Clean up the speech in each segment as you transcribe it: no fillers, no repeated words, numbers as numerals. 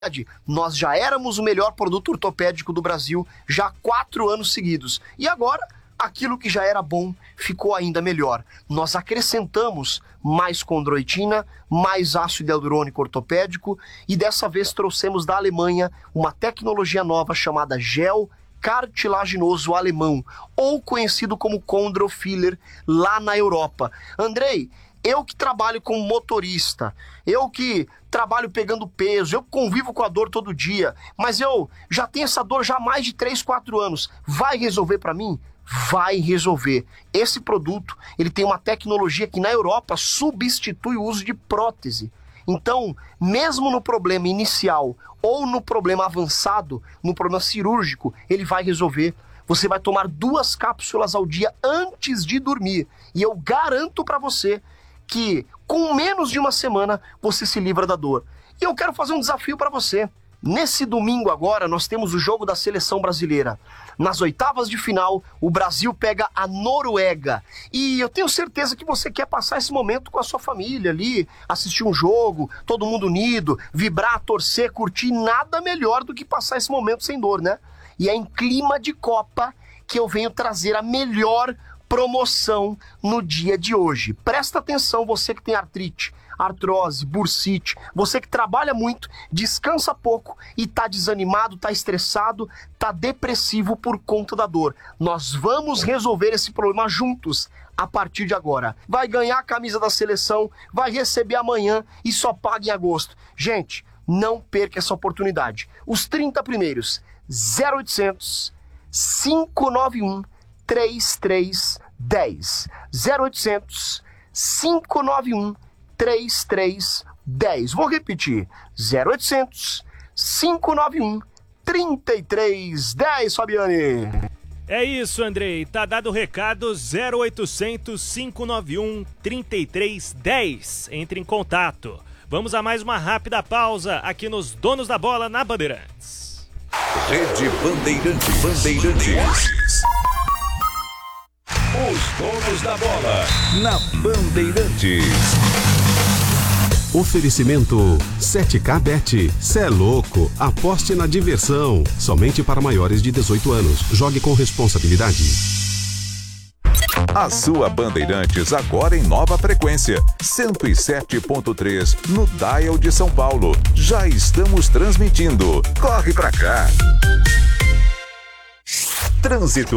Nós já éramos o melhor produto ortopédico do Brasil já há 4 anos seguidos. E agora, aquilo que já era bom ficou ainda melhor. Nós acrescentamos mais condroitina, mais ácido hialurônico ortopédico e dessa vez trouxemos da Alemanha uma tecnologia nova chamada gel cartilaginoso alemão, ou conhecido como Chondrofiller lá na Europa. Andrei, eu que trabalho como motorista, eu que trabalho pegando peso, eu convivo com a dor todo dia, mas eu já tenho essa dor já há mais de 3, 4 anos. Vai resolver para mim? Vai resolver. Esse produto, ele tem uma tecnologia que na Europa substitui o uso de prótese. Então, mesmo no problema inicial ou no problema avançado, no problema cirúrgico, ele vai resolver. Você vai tomar 2 cápsulas ao dia antes de dormir. E eu garanto para você que com menos de uma semana você se livra da dor. E eu quero fazer um desafio para você. Nesse domingo agora nós temos o jogo da seleção brasileira. Nas oitavas de final, o Brasil pega a Noruega. E eu tenho certeza que você quer passar esse momento com a sua família ali, assistir um jogo, todo mundo unido, vibrar, torcer, curtir. Nada melhor do que passar esse momento sem dor, né? E é em clima de Copa que eu venho trazer a melhor promoção no dia de hoje. Presta atenção, você que tem artrite, artrose, bursite, você que trabalha muito, descansa pouco e tá desanimado, tá estressado, tá depressivo por conta da dor. Nós vamos resolver esse problema juntos a partir de agora. Vai ganhar a camisa da seleção, vai receber amanhã e só paga em agosto. Gente, não perca essa oportunidade. Os 30 primeiros, 0800 591 3310. 0800 591 3310. Vou repetir. 0800 591 3310, Fabiane. É isso, Andrei. Tá dado o recado. 0800 591 3310. Entre em contato. Vamos a mais uma rápida pausa aqui nos Donos da Bola na Bandeirantes. Rede Bandeirantes. Os Donos da Bola na Bandeirantes. Oferecimento 7K Bet. Cê é louco, aposte na diversão. Somente para maiores de 18 anos. Jogue com responsabilidade. A sua Bandeirantes agora em nova frequência, 107.3 no dial de São Paulo. Já estamos transmitindo. Corre pra cá. Trânsito.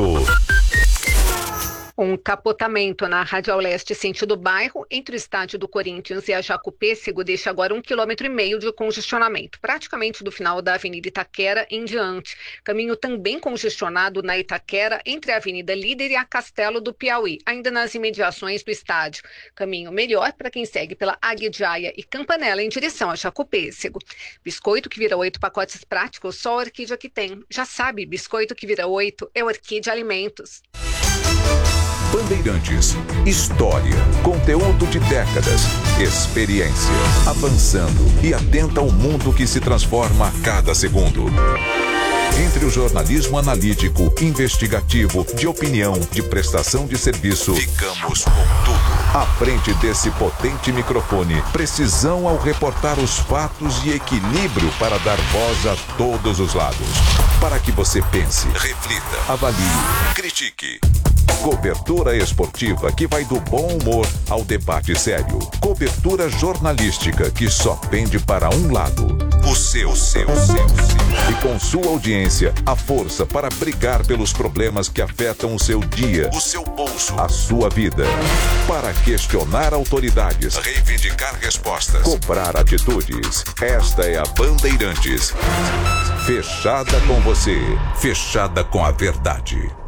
Um capotamento na Radial Leste, sentido bairro, entre o estádio do Corinthians e a Jacopêssego, deixa agora 1,5 km de congestionamento, praticamente do final da Avenida Itaquera em diante. Caminho também congestionado na Itaquera, entre a Avenida Líder e a Castelo do Piauí, ainda nas imediações do estádio. Caminho melhor para quem segue pela Águia de Aia e Campanella em direção a Jacopêssego. Biscoito que vira 8 pacotes práticos, só a Orquídea que tem. Já sabe, biscoito que vira 8 é Orquídea Alimentos. Bandeirantes, história, conteúdo de décadas, experiência, avançando e atenta ao mundo que se transforma a cada segundo. Entre o jornalismo analítico, investigativo, de opinião, de prestação de serviço, ficamos com tudo. À frente desse potente microfone, precisão ao reportar os fatos e equilíbrio para dar voz a todos os lados. Para que você pense, reflita, avalie, critique. Cobertura esportiva que vai do bom humor ao debate sério. Cobertura jornalística que só pende para um lado. O seu. E com sua audiência, a força para brigar pelos problemas que afetam o seu dia, o seu bolso, a sua vida. Para questionar autoridades, reivindicar respostas, cobrar atitudes. Esta é a Bandeirantes. Fechada com você, fechada com a verdade.